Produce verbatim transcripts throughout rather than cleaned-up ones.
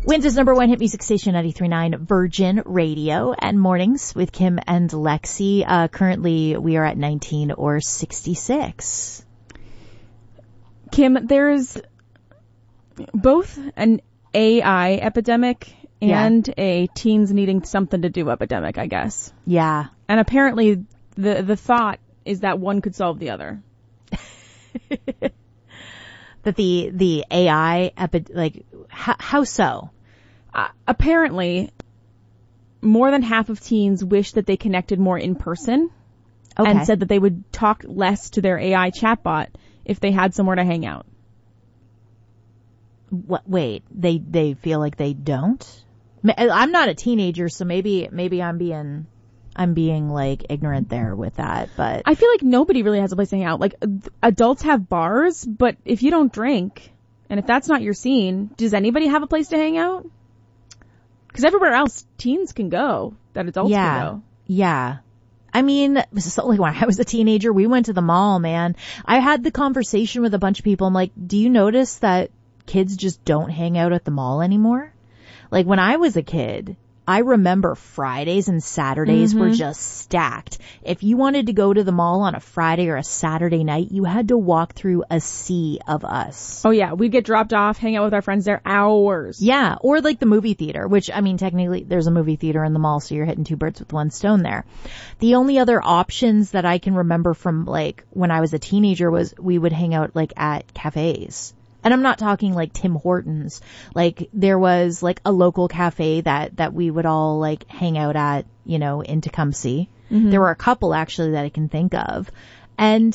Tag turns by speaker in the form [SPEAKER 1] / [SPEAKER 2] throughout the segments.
[SPEAKER 1] Windsor's number one hit music station, ninety-three point nine Virgin Radio, and mornings with Kim and Lexi. Uh, currently, we are at nineteen or sixty-six.
[SPEAKER 2] Kim, there's both an A I epidemic and yeah. a teens needing something to do epidemic, I guess.
[SPEAKER 1] Yeah.
[SPEAKER 2] And apparently, the the thought is that one could solve the other.
[SPEAKER 1] That the the A I epi- like how, how so?
[SPEAKER 2] Uh, apparently, more than half of teens wish that they connected more in person, okay. and said that they would talk less to their A I chatbot if they had somewhere to hang out.
[SPEAKER 1] What? Wait, they they feel like they don't? I'm not a teenager, so maybe maybe I'm being I'm being like ignorant there with that. But
[SPEAKER 2] I feel like nobody really has a place to hang out. Like adults have bars, but if you don't drink, and if that's not your scene, does anybody have a place to hang out? Because everywhere else, teens can go that adults
[SPEAKER 1] yeah,
[SPEAKER 2] can go.
[SPEAKER 1] Yeah. I mean, so like when I was a teenager, we went to the mall, man. I had the conversation with a bunch of people. I'm like, do you notice that kids just don't hang out at the mall anymore? Like when I was a kid, I remember Fridays and Saturdays mm-hmm. were just stacked. If you wanted to go to the mall on a Friday or a Saturday night, you had to walk through a sea of us.
[SPEAKER 2] Oh yeah, we'd get dropped off, hang out with our friends there hours.
[SPEAKER 1] Yeah, or like the movie theater, which I mean technically there's a movie theater in the mall, so you're hitting two birds with one stone there. The only other options that I can remember from like when I was a teenager was we would hang out like at cafes. And I'm not talking like Tim Hortons. Like there was like a local cafe that, that we would all like hang out at, you know, in Tecumseh. Mm-hmm. There were a couple actually that I can think of. And,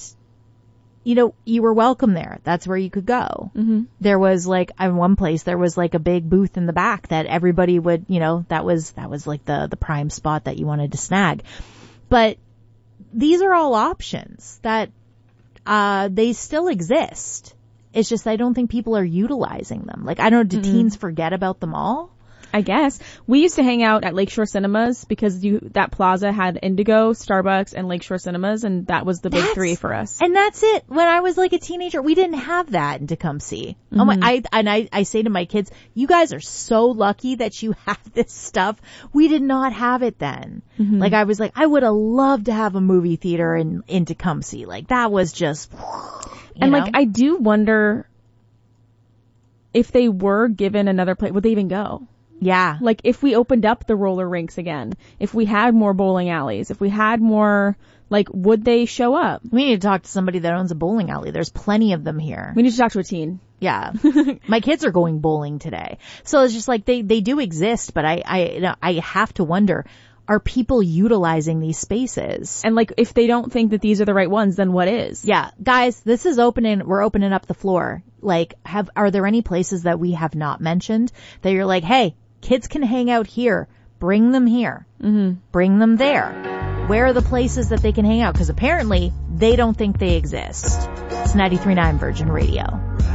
[SPEAKER 1] you know, you were welcome there. That's where you could go. Mm-hmm. There was like, in one place, there was like a big booth in the back that everybody would, you know, that was, that was like the, the prime spot that you wanted to snag. But these are all options that, uh, they still exist. It's just I don't think people are utilizing them. Like, I don't know, do mm-hmm. teens forget about them all?
[SPEAKER 2] I guess. We used to hang out at Lakeshore Cinemas because you that plaza had Indigo, Starbucks, and Lakeshore Cinemas, and that was the big that's, three for us.
[SPEAKER 1] And that's it. When I was like a teenager, we didn't have that in Tecumseh. Mm-hmm. Oh my, I, and I, I say to my kids, you guys are so lucky that you have this stuff. We did not have it then. Mm-hmm. Like, I was like, I would have loved to have a movie theater in, in Tecumseh. Like, that was just... You
[SPEAKER 2] and
[SPEAKER 1] know?
[SPEAKER 2] like, I do wonder if they were given another place, would they even go?
[SPEAKER 1] Yeah.
[SPEAKER 2] Like, if we opened up the roller rinks again, if we had more bowling alleys, if we had more, like, would they show up?
[SPEAKER 1] We need to talk to somebody that owns a bowling alley. There's plenty of them here.
[SPEAKER 2] We need to talk to a teen.
[SPEAKER 1] Yeah. My kids are going bowling today. So it's just like, they, they do exist, but I, I, you know, I have to wonder, are people utilizing these spaces?
[SPEAKER 2] And like, if they don't think that these are the right ones, then what is?
[SPEAKER 1] Yeah. Guys, this is opening, we're opening up the floor. Like, have, are there any places that we have not mentioned that you're like, hey, kids can hang out here. Bring them here. Mm-hmm. Bring them there. Where are the places that they can hang out? Because apparently they don't think they exist. It's ninety-three point nine Virgin Radio.